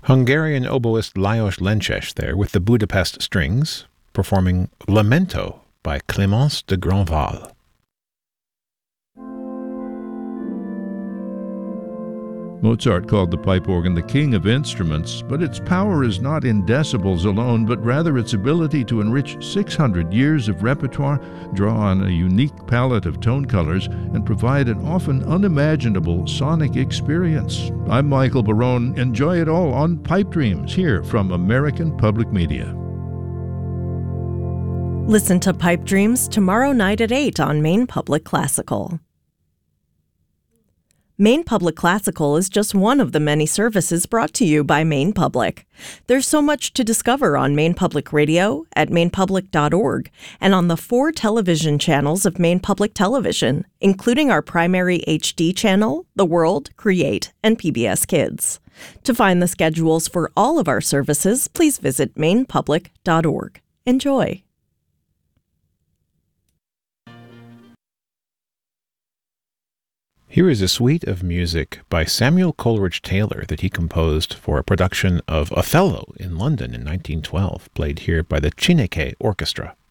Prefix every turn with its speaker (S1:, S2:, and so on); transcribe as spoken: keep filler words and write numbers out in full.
S1: Hungarian oboist Lajos Lences there with the Budapest Strings, performing Lamento by Clémence de Grandval.
S2: Mozart called the pipe organ the king of instruments, but its power is not in decibels alone, but rather its ability to enrich six hundred years of repertoire, draw on a unique palette of tone colors, and provide an often unimaginable sonic experience. I'm Michael Barone. Enjoy it all on Pipe Dreams, here from American Public Media.
S3: Listen to Pipe Dreams tomorrow night at eight on Maine Public Classical. Maine Public Classical is just one of the many services brought to you by Maine Public. There's so much to discover on Maine Public Radio, at maine public dot org, and on the four television channels of Maine Public Television, including our primary H D channel, The World, Create, and P B S Kids. To find the schedules for all of our services, please visit maine public dot org. Enjoy.
S1: Here is a suite of music by Samuel Coleridge Taylor that he composed for a production of Othello in London in nineteen twelve, played here by the Chineke Orchestra.